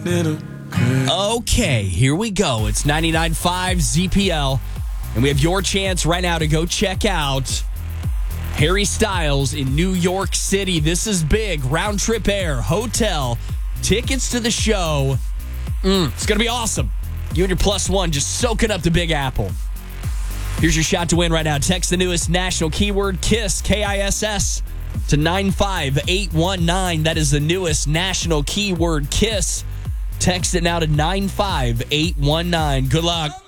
Okay, here we go. It's 99.5 ZPL, and we have your chance right now to go check out Harry Styles in New York City. This is big. Round trip air, hotel, tickets to the show. It's going to be awesome. You and your +1 just soaking up the Big Apple. Here's your shot to win right now. Text the newest national keyword KISS, K-I-S-S, to 95819. That is the newest national keyword KISS. Text it now to 95819. Good luck.